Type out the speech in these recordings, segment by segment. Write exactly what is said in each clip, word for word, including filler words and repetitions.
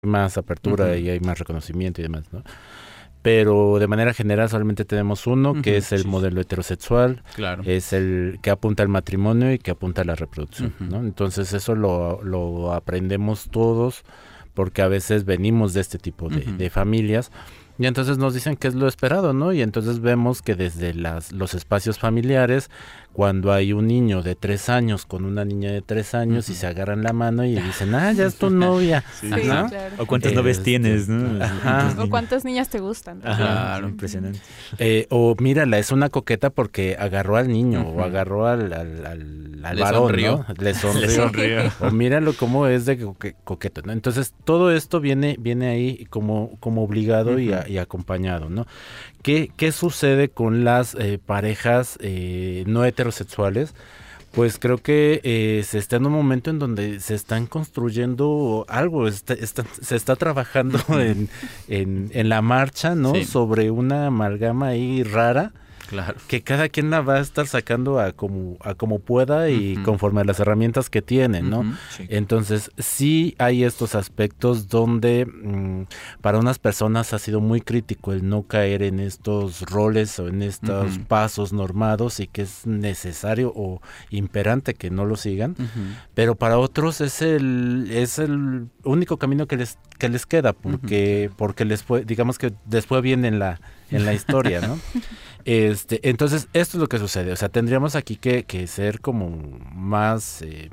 más apertura uh-huh. y hay más reconocimiento y demás, ¿no? Pero de manera general solamente tenemos uno, uh-huh. que es el sí. modelo heterosexual, claro. es el que apunta al matrimonio y que apunta a la reproducción, uh-huh. ¿no? Entonces eso lo, lo aprendemos todos porque a veces venimos de este tipo de, uh-huh. de familias. Y entonces nos dicen que es lo esperado, ¿no? Y entonces vemos que desde las, los espacios familiares, cuando hay un niño de tres años con una niña de tres años uh-huh. y se agarran la mano y dicen, ah, ya es tu novia. Sí, ¿no? sí, claro. O cuántas novias este, tienes, ¿no? Ajá. O cuántas niñas te gustan. Ajá, claro, impresionante. Eh, o mírala, es una coqueta porque agarró al niño uh-huh. o agarró al, al, al, al Le varón, sonrió. ¿no? Le sonrió. Le sonrió. O míralo cómo es de coque- coqueto, ¿no? Entonces todo esto viene, viene ahí como, como obligado uh-huh. y, a, y acompañado, ¿no? ¿Qué, qué sucede con las eh, parejas eh, no heterosexuales? Pues creo que eh, se está en un momento en donde se están construyendo algo, está, está, se está trabajando en, en, en la marcha, ¿no? Sí. Sobre una amalgama ahí rara. Claro. Que cada quien la va a estar sacando a como a como pueda y uh-huh. conforme a las herramientas que tiene, ¿no? Uh-huh. Sí. Entonces, sí hay estos aspectos donde mmm, para unas personas ha sido muy crítico el no caer en estos roles o en estos uh-huh. pasos normados y que es necesario o imperante que no lo sigan, uh-huh. pero para otros es el es el único camino que les que les queda porque uh-huh. porque les fue, digamos que después viene en la en la historia, ¿no? Este, entonces, esto es lo que sucede. O sea, tendríamos aquí que, que ser como más, eh,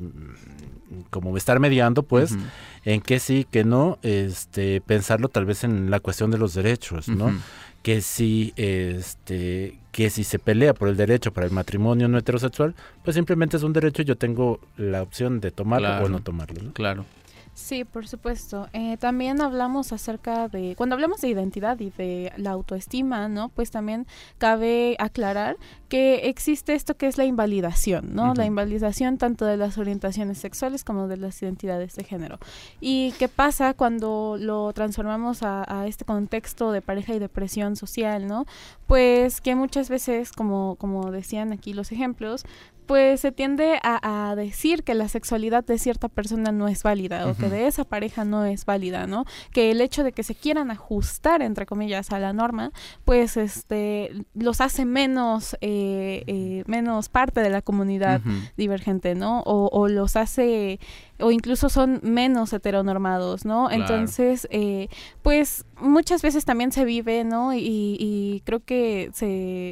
como estar mediando, pues, uh-huh. en que sí, que no, este, pensarlo tal vez en la cuestión de los derechos, ¿no? Uh-huh. Que si, este, que si se pelea por el derecho para el matrimonio no heterosexual, pues simplemente es un derecho y yo tengo la opción de tomarlo claro. o no tomarlo, ¿no? Claro. Sí, por supuesto. Eh, también hablamos acerca de, cuando hablamos de identidad y de la autoestima, ¿no? Pues también cabe aclarar que existe esto que es la invalidación, ¿no? Uh-huh. La invalidación tanto de las orientaciones sexuales como de las identidades de género. ¿Y qué pasa cuando lo transformamos a, a este contexto de pareja y de presión social, ¿no? Pues que muchas veces, como, como decían aquí los ejemplos, pues se tiende a, a decir que la sexualidad de cierta persona no es válida uh-huh. o que de esa pareja no es válida, ¿no? Que el hecho de que se quieran ajustar, entre comillas, a la norma, pues este los hace menos eh, eh, menos parte de la comunidad uh-huh. divergente, ¿no? O, o los hace, o incluso son menos heteronormados, ¿no? Claro. Entonces, eh, pues muchas veces también se vive, ¿no? Y, y creo que se...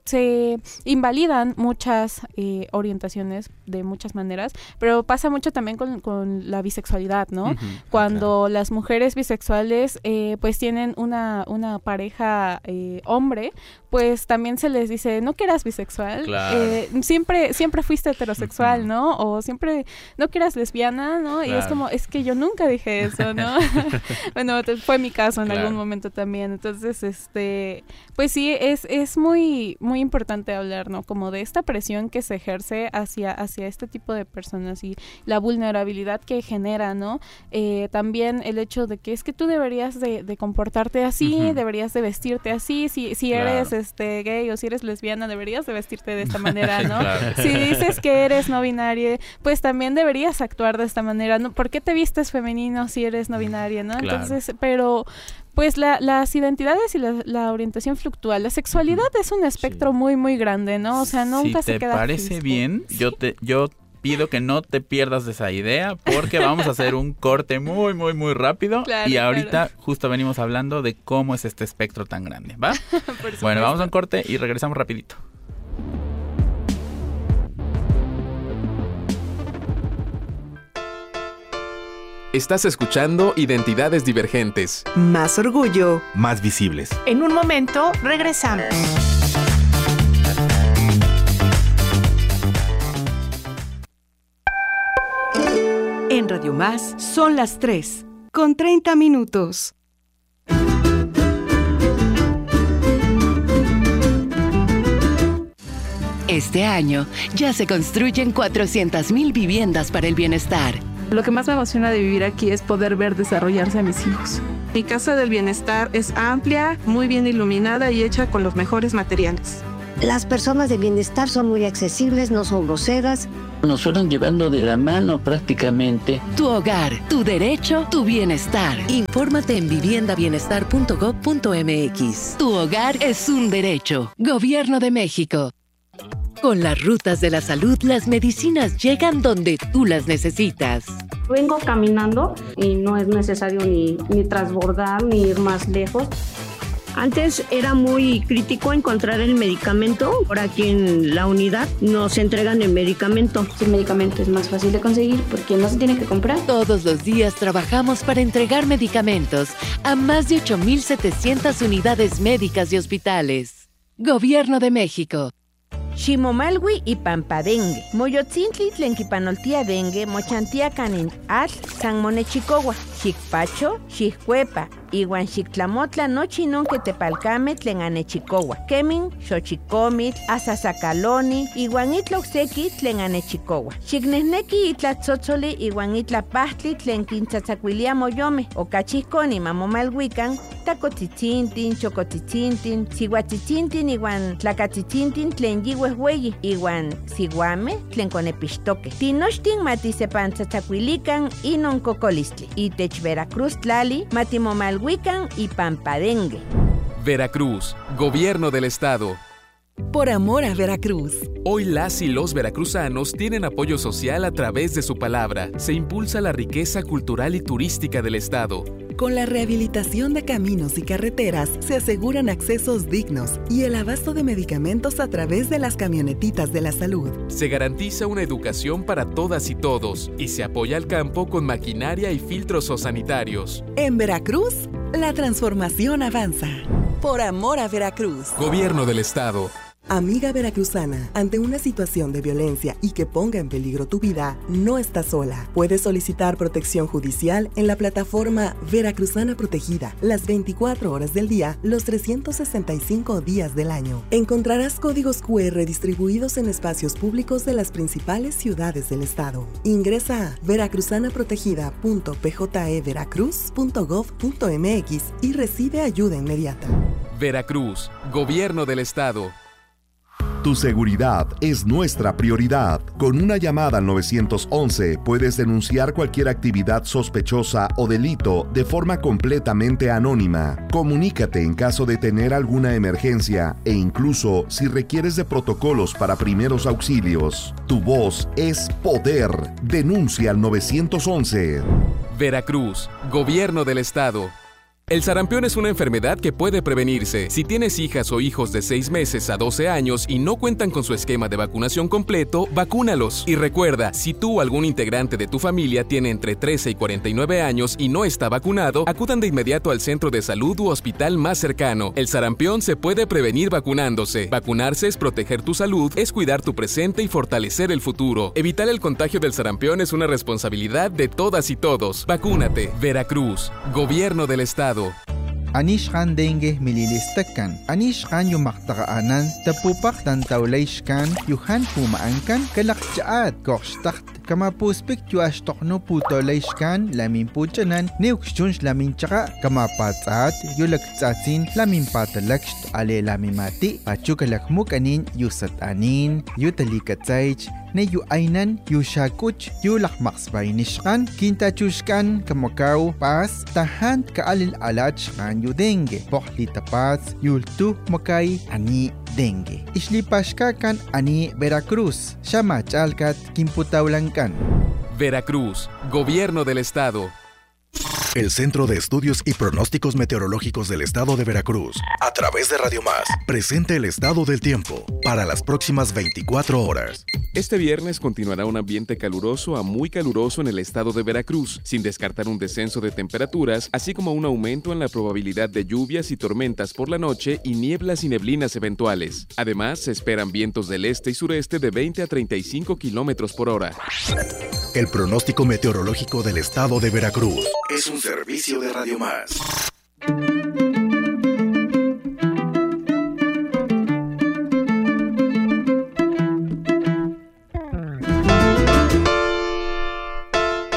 se invalidan muchas eh, orientaciones de muchas maneras, pero pasa mucho también con, con la bisexualidad, ¿no? Uh-huh. Cuando claro. las mujeres bisexuales eh, pues tienen una, una pareja eh, hombre, pues también se les dice, no que eras bisexual, claro. eh, siempre siempre fuiste heterosexual, uh-huh. ¿no? O siempre, no que eras lesbiana, ¿no? Claro. Y es como, es que yo nunca dije eso, ¿no? Bueno, fue mi caso en claro. algún momento también. Entonces, este, pues sí, es, es muy, muy importante hablar, ¿no? Como de esta presión que se ejerce hacia, hacia este tipo de personas y la vulnerabilidad que genera, ¿no? Eh, también el hecho de que es que tú deberías de, de comportarte así, uh-huh. deberías de vestirte así, si, si claro. eres este gay o si eres lesbiana, deberías de vestirte de esta manera, ¿no? Claro. Si dices que eres no binario, pues también deberías actuar de esta manera, ¿no? ¿Por qué te vistes femenino si eres no binaria, no? Claro. Entonces, pero... Pues la, las identidades y la, la orientación fluctúa. La sexualidad uh-huh. es un espectro sí. muy, muy grande, ¿no? O sea, nunca si se queda Si te parece fijo. bien, sí. yo te yo pido que no te pierdas de esa idea porque vamos a hacer un corte muy, muy, muy rápido claro, y ahorita claro. justo venimos hablando de cómo es este espectro tan grande, ¿va? Bueno, vamos a un corte y regresamos rapidito. Estás escuchando Identidades Divergentes. Más orgullo. Más visibles. En un momento, regresamos. En Radio Más son las tres, con treinta minutos. Este año ya se construyen cuatrocientas mil viviendas para el bienestar. Lo que más me emociona de vivir aquí es poder ver desarrollarse a mis hijos. Mi casa del bienestar es amplia, muy bien iluminada y hecha con los mejores materiales. Las personas de bienestar son muy accesibles, no son groseras. Nos fueron llevando de la mano prácticamente. Tu hogar, tu derecho, tu bienestar. Infórmate en vivienda bienestar punto gob punto eme equis. Tu hogar es un derecho. Gobierno de México. Con las rutas de la salud, las medicinas llegan donde tú las necesitas. Vengo caminando y no es necesario ni, ni transbordar ni ir más lejos. Antes era muy crítico encontrar el medicamento. Por aquí en la unidad nos entregan el medicamento. El medicamento es más fácil de conseguir porque no se tiene que comprar. Todos los días trabajamos para entregar medicamentos a más de ocho mil setecientas unidades médicas y hospitales. Gobierno de México. Ximomalwi y Pampadengue. Moyotzintli tlenquipanoltia dengue, mochantia canin al San Monechicohua, Xicpacho, Xiccuepa, iwan Xictlamotla nochi non que tepalcame tlen anechicohua. Kemin, Xochicomit, Asasacaloni, iwan itloxeki tlen anechicohua. Xicnehneki itlatzotzoli iwan itlapahtli tlen quintzatzacuilia moyome, ocachihconi mamomalhuican, tacotzitzinthin, chocotzitzinthin, sihuatzitzinthin iwan tlacatzitzintin tlen yihuehueyi, iwan siguame tlen conepixtoque. Tinochtin matisepantzatzacuilican inon cocolistli. Itech Veracruz tlali matimomalhuican y Pampadengue. Veracruz, Gobierno del Estado. Por amor a Veracruz. Hoy las y los veracruzanos tienen apoyo social a través de su palabra. Se impulsa la riqueza cultural y turística del Estado. Con la rehabilitación de caminos y carreteras se aseguran accesos dignos y el abasto de medicamentos a través de las camionetitas de la salud. Se garantiza una educación para todas y todos y se apoya al campo con maquinaria y filtros sanitarios. En Veracruz, la transformación avanza. Por amor a Veracruz. Gobierno del Estado. Amiga veracruzana, ante una situación de violencia y que ponga en peligro tu vida, no estás sola. Puedes solicitar protección judicial en la plataforma Veracruzana Protegida, las veinticuatro horas del día, los trescientos sesenta y cinco días del año. Encontrarás códigos cu erre distribuidos en espacios públicos de las principales ciudades del estado. Ingresa a veracruzana protegida punto p j e veracruz punto gob punto m x y recibe ayuda inmediata. Veracruz, Gobierno del Estado. Tu seguridad es nuestra prioridad. Con una llamada al nueve once puedes denunciar cualquier actividad sospechosa o delito de forma completamente anónima. Comunícate en caso de tener alguna emergencia e incluso si requieres de protocolos para primeros auxilios. Tu voz es poder. Denuncia al nueve once. Veracruz, Gobierno del Estado. El sarampión es una enfermedad que puede prevenirse. Si tienes hijas o hijos de seis meses a doce años y no cuentan con su esquema de vacunación completo, vacúnalos. Y recuerda, si tú o algún integrante de tu familia tiene entre trece y cuarenta y nueve años y no está vacunado, acudan de inmediato al centro de salud u hospital más cercano. El sarampión se puede prevenir vacunándose. Vacunarse es proteger tu salud, es cuidar tu presente y fortalecer el futuro. Evitar el contagio del sarampión es una responsabilidad de todas y todos. Vacúnate. Veracruz, Gobierno del Estado. Anishkan dengue mililistakan. Anishkan yumaktaanan tapupak tantawlayshkan yuhan pumaankan kalakchaat kokstakt kama puspik yuashtokno putolayshkan lamin puchanan neukshunsh lamin chaka kama patsaat yulaktsatsin lamin patalakst ale lamimati pachukalakmuk anin yusatanin yutalikatsaych ne yu ainan yu shakuch yu lakmaksbainishkan kintachushkan kamakaw pas tahan kaalil alachkan yu dengue pohli tapas yultu makay ani dengue islipashkakan ani Veracruz shamachalkat kimputawlankan. Veracruz, Gobierno del Estado. El Centro de Estudios y Pronósticos Meteorológicos del Estado de Veracruz, a través de Radio Más, presenta el estado del tiempo para las próximas veinticuatro horas. Este viernes continuará un ambiente caluroso a muy caluroso en el estado de Veracruz, sin descartar un descenso de temperaturas, así como un aumento en la probabilidad de lluvias y tormentas por la noche y nieblas y neblinas eventuales. Además, se esperan vientos del este y sureste de veinte a treinta y cinco kilómetros por hora. El pronóstico meteorológico del estado de Veracruz es un servicio de Radio Más.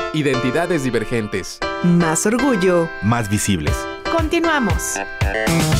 Identidades divergentes. Más orgullo. Más visibles. Continuamos.